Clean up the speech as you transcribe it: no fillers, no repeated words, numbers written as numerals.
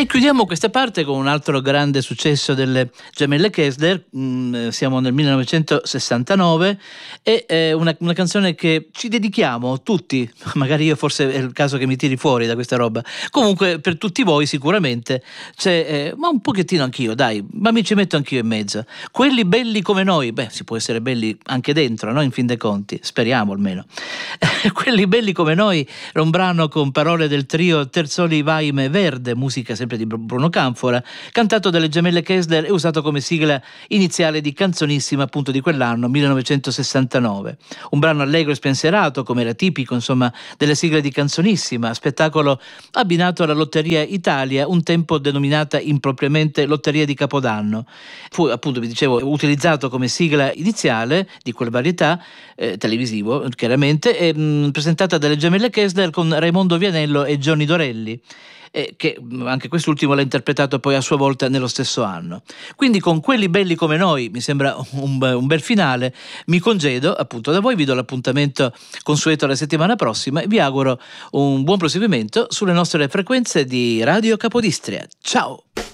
E chiudiamo questa parte con un altro grande successo delle Gemelle Kessler. Siamo nel 1969 e una canzone che ci dedichiamo tutti, magari io forse è il caso che mi tiri fuori da questa roba, comunque per tutti voi sicuramente c'è, ma un pochettino anch'io, dai, ma mi ci metto anch'io in mezzo. Quelli belli come noi, beh, si può essere belli anche dentro, no? In fin dei conti, speriamo almeno. Quelli belli come noi era un brano con parole del trio Terzoli Vaime Verde, musica sempre di Bruno Canfora, cantato dalle Gemelle Kessler e usato come sigla iniziale di Canzonissima, appunto di quell'anno, 1969. Un brano allegro e spensierato, come era tipico, insomma, delle sigle di Canzonissima, spettacolo abbinato alla Lotteria Italia, un tempo denominata impropriamente Lotteria di Capodanno. Fu, appunto, vi dicevo, utilizzato come sigla iniziale di quel varietà televisivo, chiaramente, e presentata dalle Gemelle Kessler con Raimondo Vianello e Johnny Dorelli, che anche quest'ultimo l'ha interpretato poi a sua volta nello stesso anno. Quindi con Quelli belli come noi mi sembra un bel finale. Mi congedo appunto da voi, vi do l'appuntamento consueto la settimana prossima e vi auguro un buon proseguimento sulle nostre frequenze di Radio Capodistria. Ciao!